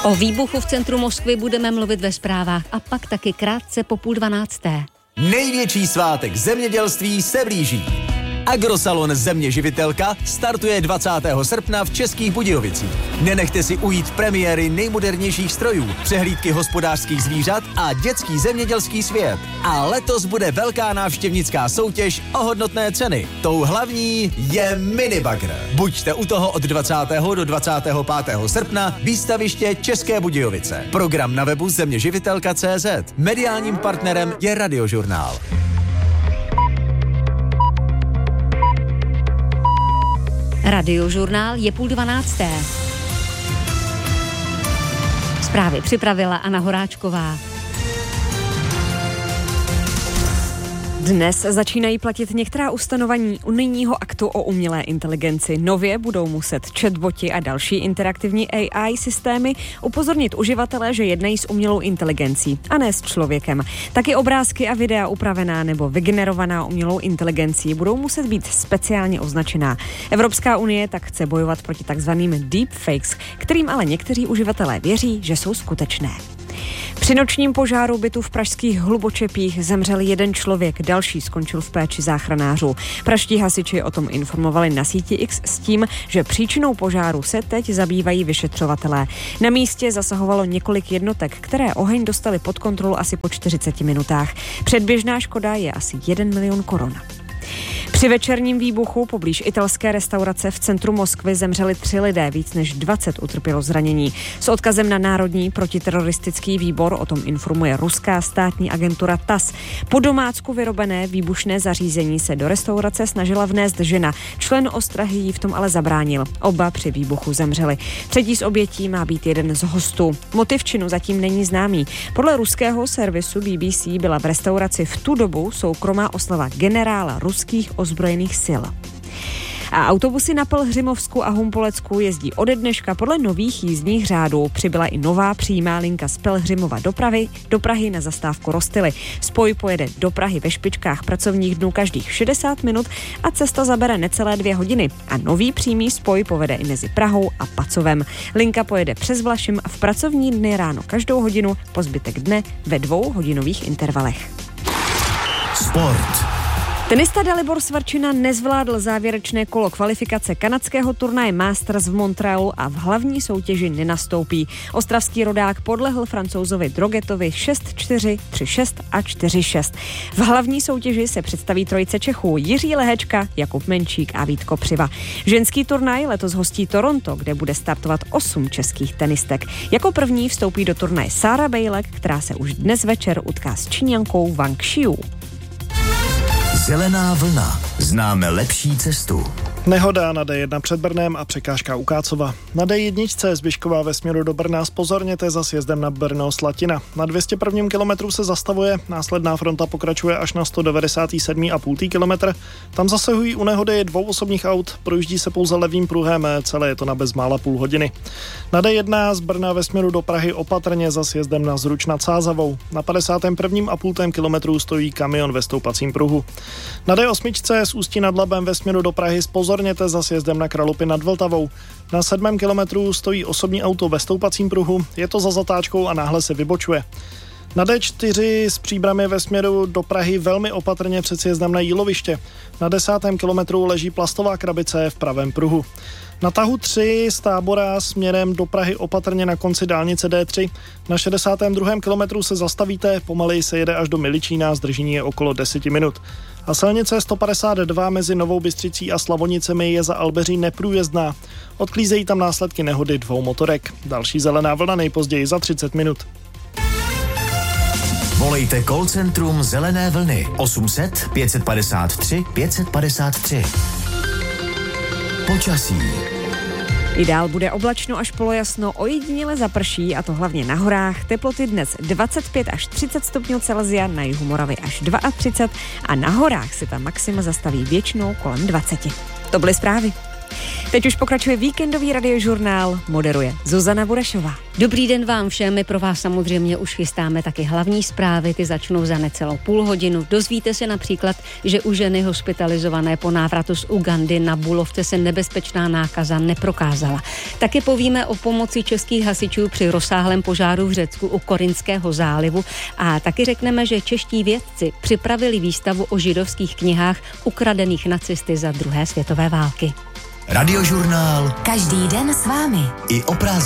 O výbuchu v centru Moskvy budeme mluvit ve zprávách a pak taky krátce po 11:30. Největší svátek zemědělství se blíží. Agrosalon Země živitelka startuje 20. srpna v Českých Budějovicích. Nenechte si ujít premiéry nejmodernějších strojů, přehlídky hospodářských zvířat a dětský zemědělský svět. A letos bude velká návštěvnická soutěž o hodnotné ceny. Tou hlavní je minibagr. Buďte u toho od 20. do 25. srpna výstaviště České Budějovice. Program na webu zeměživitelka.cz. Mediálním partnerem je Radiožurnál. Radiožurnál je 11:30. Zprávy připravila Anna Horáčková. Dnes začínají platit některá ustanovení unijního aktu o umělé inteligenci. Nově budou muset chatboti a další interaktivní AI systémy upozornit uživatele, že jednají s umělou inteligencí a ne s člověkem. Taky obrázky a videa upravená nebo vygenerovaná umělou inteligencí budou muset být speciálně označená. Evropská unie tak chce bojovat proti takzvaným deepfakes, kterým ale někteří uživatelé věří, že jsou skutečné. Při nočním požáru bytu v pražských Hlubočepích zemřel jeden člověk, další skončil v péči záchranářů. Pražští hasiči o tom informovali na síti X s tím, že příčinou požáru se teď zabývají vyšetřovatelé. Na místě zasahovalo několik jednotek, které oheň dostali pod kontrolu asi po 40 minutách. Předběžná škoda je asi 1 milion korun. Při večerním výbuchu poblíž italské restaurace v centru Moskvy zemřeli 3 lidé, víc než 20 utrpělo zranění. S odkazem na Národní protiteroristický výbor o tom informuje ruská státní agentura TASS. Po domácku vyrobené výbušné zařízení se do restaurace snažila vnést žena. Člen ostrahy jí v tom ale zabránil. Oba při výbuchu zemřeli. Třetí z obětí má být jeden z hostů. Motiv činu zatím není známý. Podle ruského servisu BBC byla v restauraci v tu dobu soukromá oslava generála ruských ozbrojených sil. A autobusy na Pelhřimovsku a Humpolecku jezdí ode dneška podle nových jízdních řádů. Přibyla i nová přímá linka z Pelhřimova do Prahy na zastávku Rostily. Spoj pojede do Prahy ve špičkách pracovních dnů každých 60 minut a cesta zabere necelé 2 hodiny. A nový přímý spoj povede i mezi Prahou a Pacovem. Linka pojede přes Vlašim v pracovní dny ráno každou hodinu, po zbytek dne ve 2hodinových intervalech. Sport. Tenista Dalibor Svarčina nezvládl závěrečné kolo kvalifikace kanadského turnaje Masters v Montrealu a v hlavní soutěži nenastoupí. Ostravský rodák podlehl Francouzovi Drogetovi 6-4, 3-6 a 4-6. V hlavní soutěži se představí trojice Čechů Jiří Lehečka, Jakub Menčík a Vít Kopřiva. Ženský turnaj letos hostí Toronto, kde bude startovat 8 českých tenistek. Jako první vstoupí do turnaje Sára Bejlek, která se už dnes večer utká s Číňankou Wang Xiu. Zelená vlna. Známe lepší cestu. Nehoda na D1 před Brnem a překážka u Kácova. Na D1 Zbyšková ve směru do Brna zpozorněte za sjezdem na Brno-Slatina. Na 201. kilometru se zastavuje, následná fronta pokračuje až na 197,5 kilometr. Tam zasahují u nehody 2 osobních aut, projíždí se pouze levým pruhem, celé je to na bezmála půl hodiny. Na D1 z Brna ve směru do Prahy opatrně za sjezdem na Zruč nad Sázavou. Na 51,5 kilometru stojí kamion ve stoupacím pruhu. Na D8 z Ústí nad Labem ve směru do Prahy zpozorněte za sjezdem na Kralupy nad Vltavou. Na 7. kilometru stojí osobní auto ve stoupacím pruhu, je to za zatáčkou a náhle se vybočuje. Na D4 z Příbramy ve směru do Prahy velmi opatrně před sjezdem na Jíloviště. Na 10. kilometru leží plastová krabice v pravém pruhu. Na tahu 3 z Tábora směrem do Prahy opatrně na konci dálnice D3. Na 62. kilometru se zastavíte, pomaleji se jede až do Miličína, zdržení je okolo 10 minut. A silnice 152 mezi Novou Bystřicí a Slavonicemi je za Albeří neprůjezdná. Odklízejí tam následky nehody 2 motorek. Další zelená vlna nejpozději za 30 minut. Volejte call centrum Zelené vlny 800 553 553. Počasí. I dál bude oblačno až polojasno, ojediněle zaprší, a to hlavně na horách. Teploty dnes 25 až 30 stupňů Celsia, na jihu Moravy až 32 a na horách se ta maxima zastaví většinou kolem 20. To byly zprávy. Teď už pokračuje víkendový radiožurnál, moderuje Zuzana Burešová. Dobrý den vám všem, my pro vás samozřejmě už chystáme taky hlavní zprávy, ty začnou za necelou půl hodinu. Dozvíte se například, že u ženy hospitalizované po návratu z Ugandy na Bulovce se nebezpečná nákaza neprokázala. Taky povíme o pomoci českých hasičů při rozsáhlém požáru v Řecku u Korinského zálivu a taky řekneme, že čeští vědci připravili výstavu o židovských knihách ukradených nacisty za druhé světové války. Radiožurnál. Každý den s vámi. I o prázdninách.